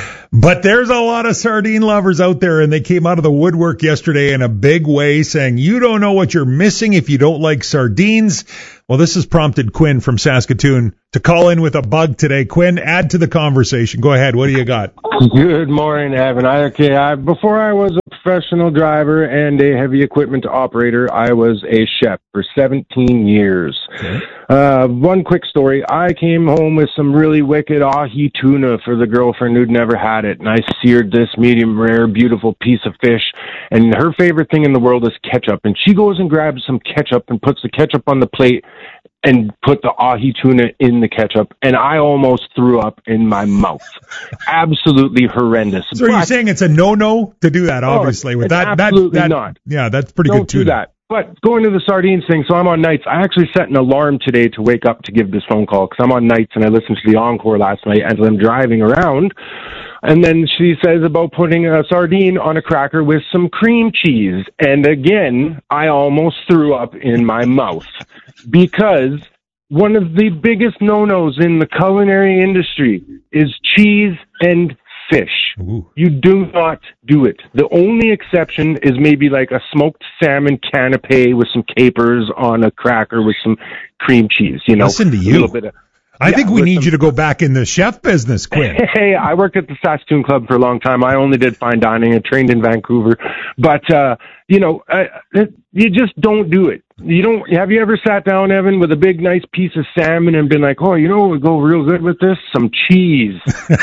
But there's a lot of sardine lovers out there, and they came out of the woodwork yesterday in a big way saying, you don't know what you're missing if you don't like sardines. Well, this has prompted Quinn from Saskatoon to call in with a bug today. Quinn, add to the conversation. Go ahead. What do you got? Good morning, Evan. I, okay, I, before I was a professional driver and a heavy equipment operator, I was a chef for seventeen years. Okay. Uh, one quick story. I came home with some really wicked ahi tuna for the girlfriend who'd never had it, and I seared this medium rare, beautiful piece of fish, and her favorite thing in the world is ketchup, and she goes and grabs some ketchup and puts the ketchup on the plate and put the ahi tuna in the ketchup, and I almost threw up in my mouth. Absolutely horrendous. So but, you're saying it's a no-no to do that, obviously. Oh, with that, absolutely that, that, not. Yeah, that's pretty Don't good tuna. do that. But going to the sardines thing, so I'm on nights. I actually set an alarm today to wake up to give this phone call because I'm on nights and I listened to the encore last night as I'm driving around. And then she says about putting a sardine on a cracker with some cream cheese. And again, I almost threw up in my mouth because one of the biggest no-nos in the culinary industry is cheese and fish. Ooh. You do not do it. The only exception is maybe like a smoked salmon canapé with some capers on a cracker with some cream cheese. You know, listen to you. A little bit of, I yeah, think we need some, you to go back in the chef business, Quinn. Hey, I worked at the Saskatoon Club for a long time. I only did fine dining. I trained in Vancouver. But, uh, you know, uh, you just don't do it. You don't. Have you ever sat down, Evan, with a big, nice piece of salmon and been like, oh, you know what would go real good with this? Some cheese.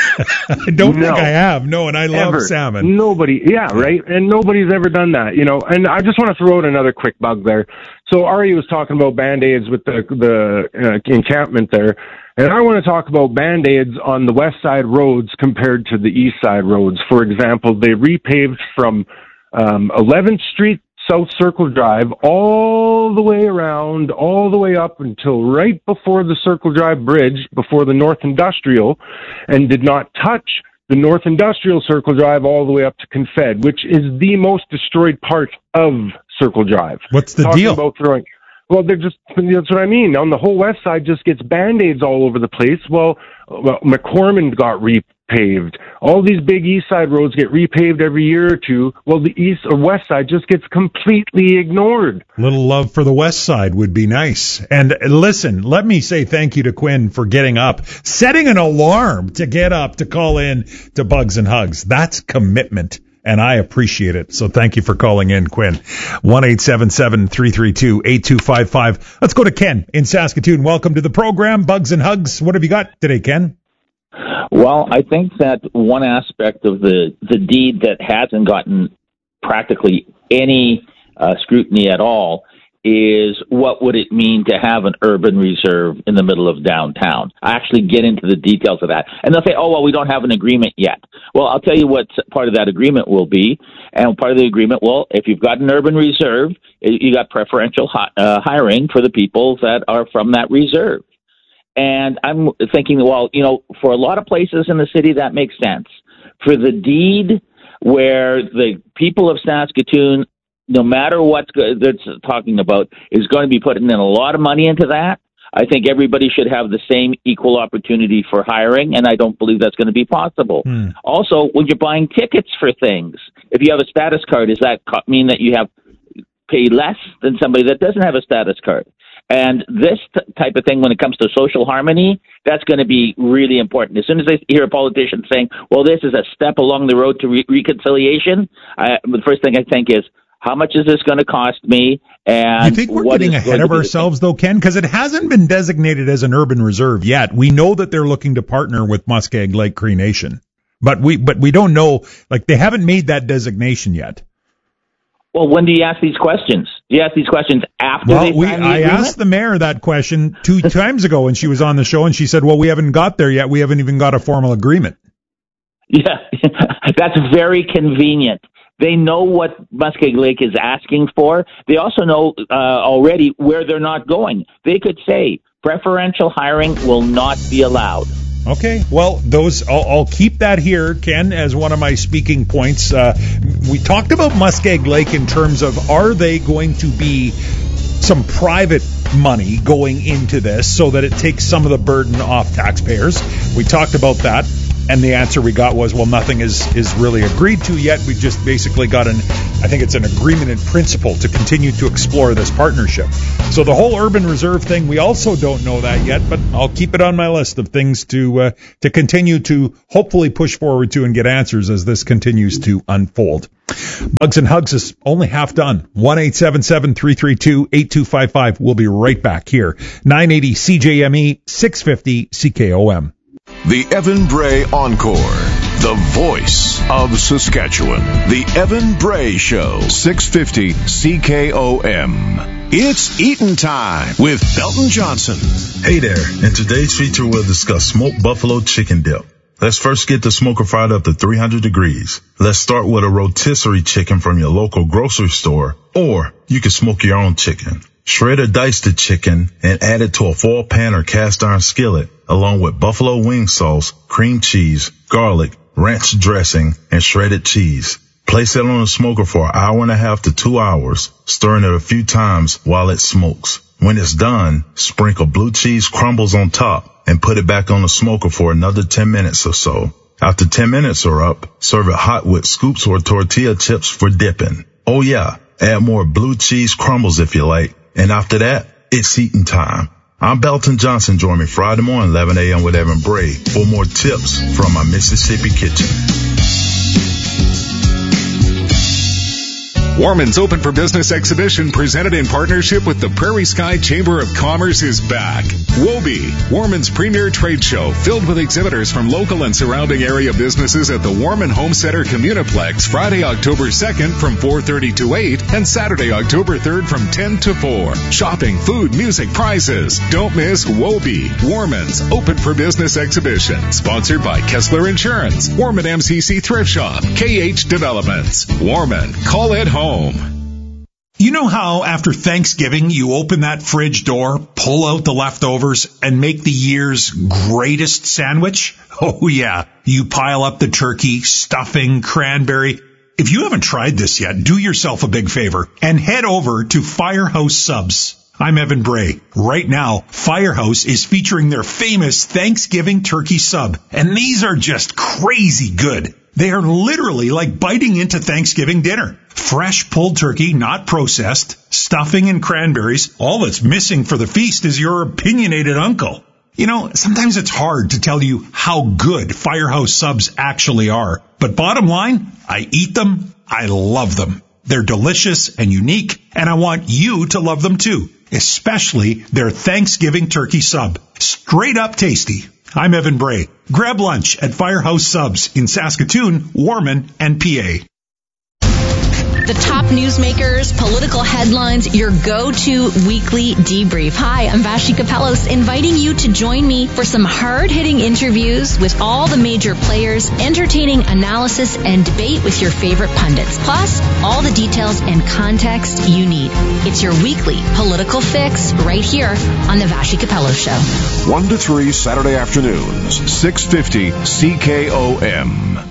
I don't no. think I have. No, and I love ever. salmon. Nobody. Yeah, right? And nobody's ever done that, you know. And I just want to throw out another quick bug there. So Ari was talking about Band-Aids with the, the uh, encampment there. And I want to talk about Band-Aids on the west side roads compared to the east side roads. For example, they repaved from um, eleventh Street South Circle Drive all the way around, all the way up until right before the Circle Drive Bridge, before the North Industrial, and did not touch the North Industrial Circle Drive all the way up to Confed, which is the most destroyed part of Circle Drive. What's the Talking deal? About throwing, well, they're just, that's what I mean. On the whole west side just gets Band-Aids all over the place. Well, well McCormick got repaved. All these big east side roads get repaved every year or two. Well, the east or west side just gets completely ignored. Little love for the west side would be nice. And listen, let me say thank you to Quinn for getting up, setting an alarm to get up to call in to Bugs and Hugs. That's commitment. And I appreciate it. So thank you for calling in, Quinn. one eight seven seven, three three two, eight two five five. Let's go to Ken in Saskatoon. Welcome to the program, Bugs and Hugs. What have you got today, Ken? Well, I think that one aspect of the, the deed that hasn't gotten practically any uh, scrutiny at all is what would it mean to have an urban reserve in the middle of downtown? I actually get into the details of that. And they'll say, oh, well, we don't have an agreement yet. Well, I'll tell you what part of that agreement will be. And part of the agreement, well, if you've got an urban reserve, you got preferential hi- uh, hiring for the people that are from that reserve. And I'm thinking, well, you know, for a lot of places in the city, that makes sense. For the deed where the people of Saskatoon, no matter what that's talking about, is going to be putting in a lot of money into that, I think everybody should have the same equal opportunity for hiring, and I don't believe that's going to be possible. Hmm. Also, when you're buying tickets for things, if you have a status card, does that mean that you have pay less than somebody that doesn't have a status card? And this t- type of thing, when it comes to social harmony, that's going to be really important. As soon as I hear a politician saying, well, this is a step along the road to re- reconciliation, I, the first thing I think is, how much is this going to cost me? And you think we're getting ahead of ourselves, though, Ken? Because it hasn't been designated as an urban reserve yet. We know that they're looking to partner with Muskeg Lake Cree Nation, but we but we don't know. Like, they haven't made that designation yet. Well, when do you ask these questions? Do you ask these questions after well, they we, sign the I agreement? asked the mayor that question two times ago when she was on the show, and she said, well, we haven't got there yet. We haven't even got a formal agreement. Yeah, that's very convenient. They know what Muskeg Lake is asking for. They also know uh, already where they're not going. They could say preferential hiring will not be allowed. Okay, well, those I'll, I'll keep that here, Ken, as one of my speaking points. Uh, we talked about Muskeg Lake in terms of, are they going to be some private money going into this so that it takes some of the burden off taxpayers? We talked about that, and the answer we got was, well, nothing is, is really agreed to yet. We just basically got an, I think it's an agreement in principle to continue to explore this partnership. So the whole urban reserve thing, we also don't know that yet, but I'll keep it on my list of things to uh, to continue to hopefully push forward to and get answers as this continues to unfold. Bugs and Hugs is only half done. one eight seven seven, three three two, eight two five five. We'll be right back here. nine eighty C J M E, six fifty C K O M. The Evan Bray Encore, the voice of Saskatchewan. The Evan Bray Show, six fifty C K O M. It's eatin' time with Belton Johnson. Hey there. In today's feature, we'll discuss smoked buffalo chicken dip. Let's first get the smoker fired up to three hundred degrees. Let's start with a rotisserie chicken from your local grocery store, or you can smoke your own chicken. Shred or dice the chicken and add it to a foil pan or cast iron skillet, along with buffalo wing sauce, cream cheese, garlic, ranch dressing, and shredded cheese. Place it on the smoker for an hour and a half to two hours, stirring it a few times while it smokes. When it's done, sprinkle blue cheese crumbles on top and put it back on the smoker for another ten minutes or so. After ten minutes are up, serve it hot with scoops or tortilla chips for dipping. Oh yeah, add more blue cheese crumbles if you like. And after that, it's eating time. I'm Belton Johnson. Join me Friday morning, eleven a.m. with Evan Bray for more tips from my Mississippi kitchen. Warman's Open for Business exhibition, presented in partnership with the Prairie Sky Chamber of Commerce, is back. Wobie, Warman's premier trade show, filled with exhibitors from local and surrounding area businesses at the Warman Home Center Communiplex, Friday, October second from four thirty to eight, and Saturday, October third from ten to four. Shopping, food, music, prizes. Don't miss Wobie, Warman's Open for Business exhibition, sponsored by Kessler Insurance, Warman M C C Thrift Shop, K H Developments. Warman, call it home. You know how after Thanksgiving you open that fridge door, pull out the leftovers, and make the year's greatest sandwich? Oh yeah, you pile up the turkey, stuffing, cranberry. If you haven't tried this yet, do yourself a big favor and head over to Firehouse Subs. I'm Evan Bray. Right now, Firehouse is featuring their famous Thanksgiving turkey sub, and these are just crazy good. They are literally like biting into Thanksgiving dinner. Fresh pulled turkey, not processed, stuffing and cranberries. All that's missing for the feast is your opinionated uncle. You know, sometimes it's hard to tell you how good Firehouse Subs actually are. But bottom line, I eat them, I love them. They're delicious and unique, and I want you to love them too, especially their Thanksgiving turkey sub. Straight up tasty. I'm Evan Bray. Grab lunch at Firehouse Subs in Saskatoon, Warman, and P A. The top newsmakers, political headlines, your go-to weekly debrief. Hi, I'm Vashi Kapelos, inviting you to join me for some hard-hitting interviews with all the major players, entertaining analysis, and debate with your favorite pundits. Plus, all the details and context you need. It's your weekly political fix right here on the Vashi Kapelos Show. one to three Saturday afternoons, six fifty C K O M.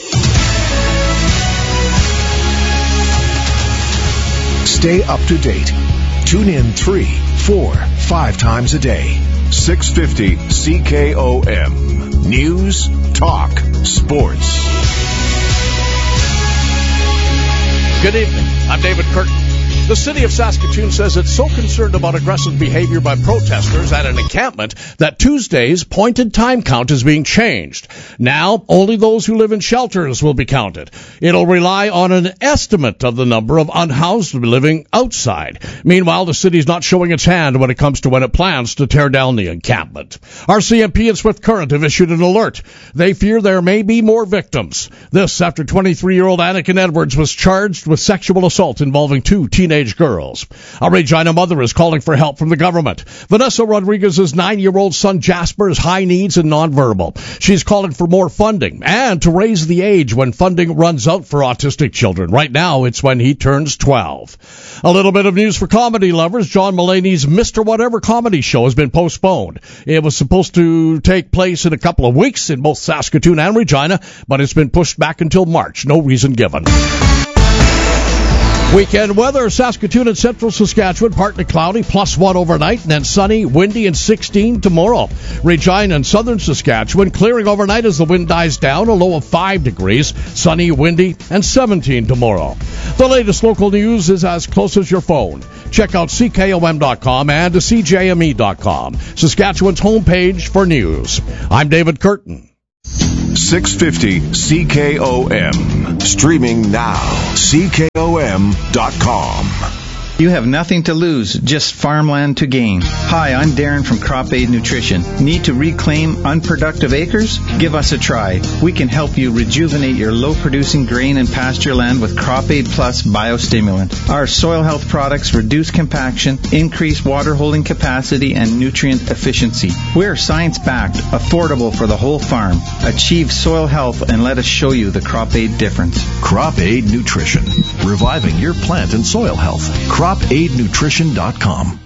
Stay up to date. Tune in three, four, five times a day. six fifty C K O M. News, talk, sports. Good evening. I'm David Curtin. The city of Saskatoon says it's so concerned about aggressive behavior by protesters at an encampment that Tuesday's pointed time count is being changed. Now, only those who live in shelters will be counted. It'll rely on an estimate of the number of unhoused living outside. Meanwhile, the city's not showing its hand when it comes to when it plans to tear down the encampment. R C M P and Swift Current have issued an alert. They fear there may be more victims. This after twenty-three-year-old Anakin Edwards was charged with sexual assault involving two teenage teenage girls. A Regina mother is calling for help from the government. Vanessa Rodriguez's nine-year-old son Jasper has high needs and nonverbal. She's calling for more funding and to raise the age when funding runs out for autistic children. Right now, it's when he turns twelve. A little bit of news for comedy lovers. John Mulaney's Mister Whatever comedy show has been postponed. It was supposed to take place in a couple of weeks in both Saskatoon and Regina, but it's been pushed back until March. No reason given. Weekend weather, Saskatoon and central Saskatchewan, partly cloudy, plus one overnight, and then sunny, windy, and sixteen tomorrow. Regina and southern Saskatchewan, clearing overnight as the wind dies down, a low of five degrees, sunny, windy, and seventeen tomorrow. The latest local news is as close as your phone. Check out C K O M dot com and C J M E dot com, Saskatchewan's homepage for news. I'm David Curtin. six fifty C K O M. Streaming now. C K O M dot com. You have nothing to lose, just farmland to gain. Hi, I'm Darren from Crop Aid Nutrition. Need to reclaim unproductive acres? Give us a try. We can help you rejuvenate your low-producing grain and pasture land with Crop Aid Plus Biostimulant. Our soil health products reduce compaction, increase water holding capacity, and nutrient efficiency. We're science-backed, affordable for the whole farm. Achieve soil health and let us show you the Crop Aid difference. Crop Aid Nutrition. Reviving your plant and soil health. crop aid nutrition dot com.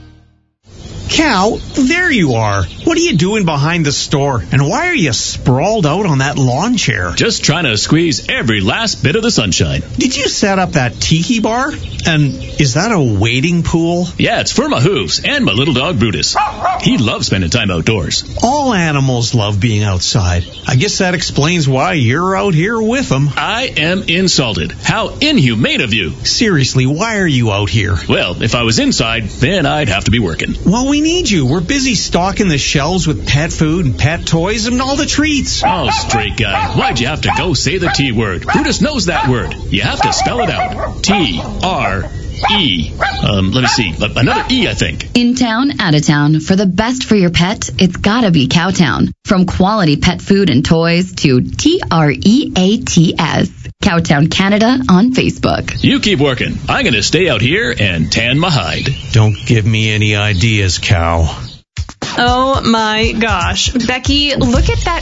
Cal, there you are. What are you doing behind the store? And why are you sprawled out on that lawn chair? Just trying to squeeze every last bit of the sunshine. Did you set up that tiki bar? And is that a wading pool? Yeah, it's for my hooves and my little dog Brutus. He loves spending time outdoors. All animals love being outside. I guess that explains why you're out here with them. I am insulted. How inhumane of you. Seriously, why are you out here? Well, if I was inside, then I'd have to be working. Well, we need you. We're busy stocking the shelves with pet food and pet toys and all the treats. Oh, straight guy. Why'd you have to go say the T word? Brutus knows that word. You have to spell it out. T R E. Um, let me see. Another E, I think. In town, out of town. For the best for your pet, it's gotta be Cowtown. From quality pet food and toys to T R E A T S. Cowtown Canada on Facebook. You keep working. I'm going to stay out here and tan my hide. Don't give me any ideas, Cow. Oh my gosh. Becky, look at that